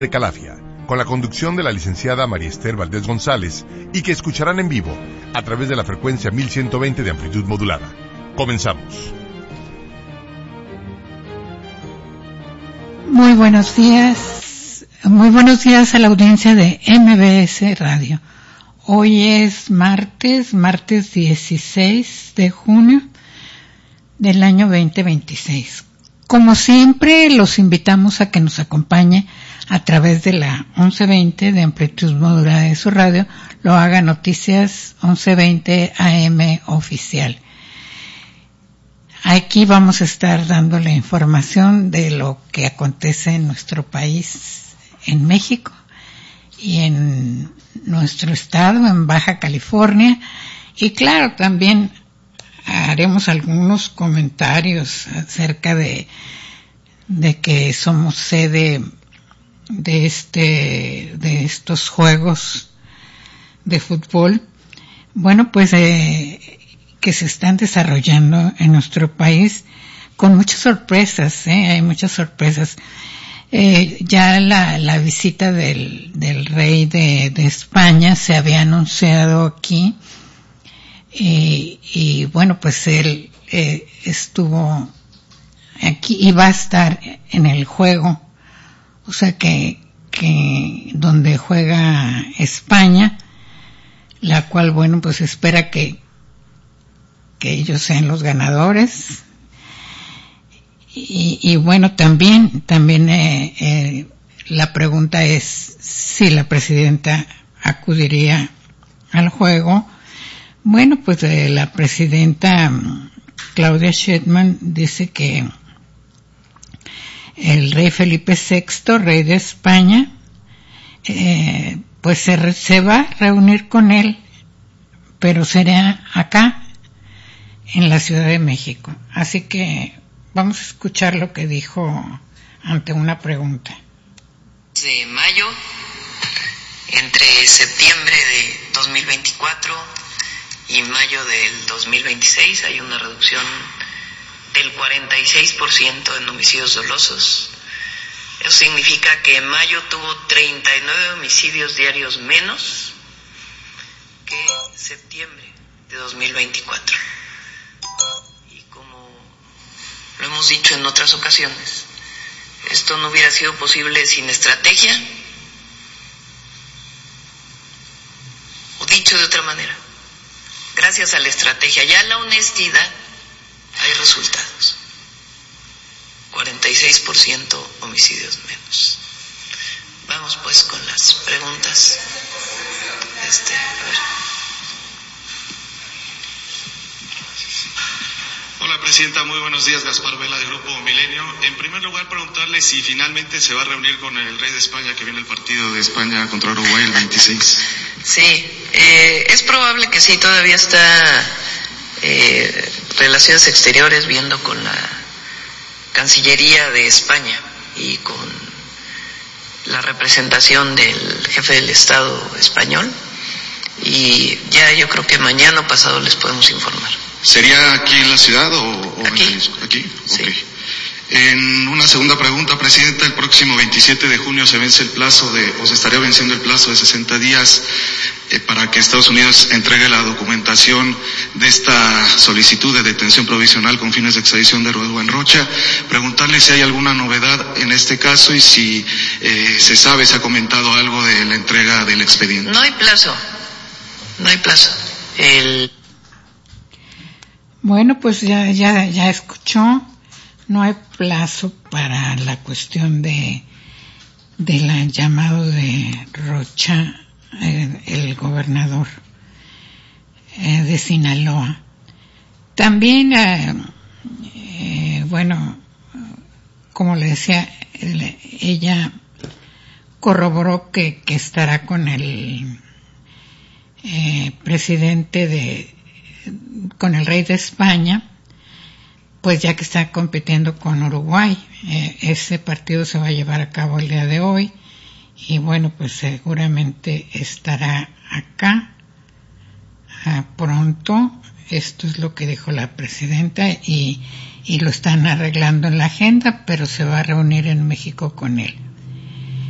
de Calafia, con la conducción de la licenciada María Esther Valdés González, y que escucharán en vivo a través de la frecuencia 1120 de amplitud modulada. Comenzamos. Muy buenos días a la audiencia de MBS Radio. Hoy es martes 16 de junio del año 2026. Como siempre, los invitamos a que nos acompañe a través de la 1120 de amplitud modulada de su radio, lo haga Noticias 1120 AM oficial. Aquí vamos a estar dando la información de lo que acontece en nuestro país, en México y en nuestro estado, en Baja California, y claro, también haremos algunos comentarios acerca de que somos sede de estos juegos de fútbol, bueno, pues que se están desarrollando en nuestro país con muchas sorpresas, hay muchas sorpresas. Ya la visita del rey de España se había anunciado aquí, y bueno, pues él estuvo aquí y va a estar en el juego, o sea que donde juega España, la cual, bueno, pues espera que ellos sean los ganadores. Y bueno, también la pregunta es si la presidenta acudiría al juego. Bueno, pues la presidenta Claudia Sheinbaum dice que el rey Felipe VI, rey de España, pues se va a reunir con él, pero será acá, en la Ciudad de México. Así que vamos a escuchar lo que dijo ante una pregunta. De mayo, entre septiembre de 2024 y mayo del 2026 hay una reducción del 46% en homicidios dolosos. Eso significa que en mayo tuvo 39 homicidios diarios menos que septiembre de 2024. Y como lo hemos dicho en otras ocasiones, esto no hubiera sido posible sin estrategia, o dicho de otra manera, gracias a la estrategia y a la honestidad hay resultados. 46% homicidios menos. Vamos pues con las preguntas. A ver. Hola, Presidenta, muy buenos días. Gaspar Vela, de Grupo Milenio. En primer lugar, preguntarle si finalmente se va a reunir con el rey de España, que viene el partido de España contra Uruguay el 26. Sí, es probable que sí. Todavía está Relaciones Exteriores viendo con la Cancillería de España y con la representación del jefe del Estado español, y ya yo creo que mañana o pasado les podemos informar. ¿Sería aquí en la ciudad o aquí? ¿Aquí? Sí. Okay. En una segunda pregunta, Presidenta, el próximo 27 de junio se vence el plazo se estaría venciendo el plazo de 60 días para que Estados Unidos entregue la documentación de esta solicitud de detención provisional con fines de extradición de Rubén Rocha. Preguntarle si hay alguna novedad en este caso y si se ha comentado algo de la entrega del expediente. No hay plazo. Bueno, pues ya escuchó. No hay plazo para la cuestión del llamado de Rocha, el gobernador de Sinaloa. También, bueno, como le decía, ella corroboró que estará con el presidente con el rey de España, pues ya que está compitiendo con Uruguay. Ese partido se va a llevar a cabo el día de hoy, y bueno, pues seguramente estará acá pronto. Esto es lo que dijo la presidenta, y lo están arreglando en la agenda, pero se va a reunir en México con él.